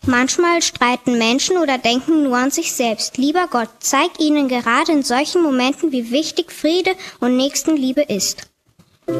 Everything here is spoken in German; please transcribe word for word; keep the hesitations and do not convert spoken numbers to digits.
Manchmal streiten Menschen oder denken nur an sich selbst. Lieber Gott, zeig ihnen gerade in solchen Momenten, wie wichtig Friede und Nächstenliebe ist.